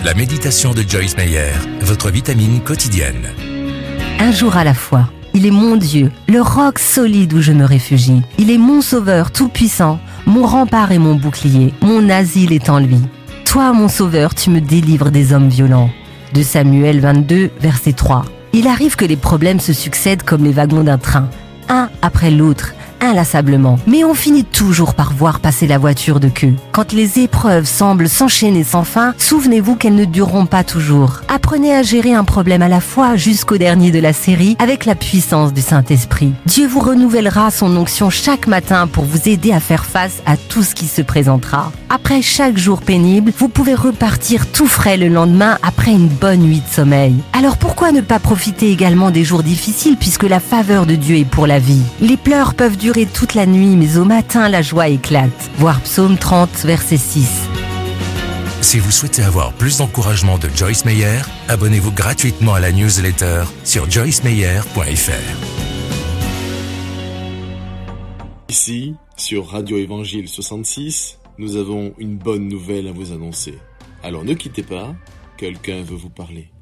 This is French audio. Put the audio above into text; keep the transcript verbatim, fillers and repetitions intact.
La méditation de Joyce Meyer, votre vitamine quotidienne. Un jour à la fois. Il est mon Dieu, le roc solide où je me réfugie. Il est mon sauveur tout-puissant, mon rempart et mon bouclier. Mon asile est en lui. Toi, mon sauveur, tu me délivres des hommes violents. De Samuel vingt-deux, verset trois. Il arrive que les problèmes se succèdent comme les wagons d'un train, un après l'autre, inlassablement. Mais on finit toujours par voir passer la voiture de queue. Quand les épreuves semblent s'enchaîner sans fin, souvenez-vous qu'elles ne dureront pas toujours. Apprenez à gérer un problème à la fois jusqu'au dernier de la série avec la puissance du Saint-Esprit. Dieu vous renouvellera son onction chaque matin pour vous aider à faire face à tout ce qui se présentera. Après chaque jour pénible, vous pouvez repartir tout frais le lendemain après une bonne nuit de sommeil. Alors pourquoi ne pas profiter également des jours difficiles puisque la faveur de Dieu est pour la vie? Les pleurs peuvent durer toute la nuit, mais au matin, la joie éclate. Voir Psaume trente, verset six. Si vous souhaitez avoir plus d'encouragement de Joyce Meyer, abonnez-vous gratuitement à la newsletter sur joyce meyer point f r. Ici, sur Radio Évangile soixante-six, nous avons une bonne nouvelle à vous annoncer. Alors ne quittez pas, quelqu'un veut vous parler.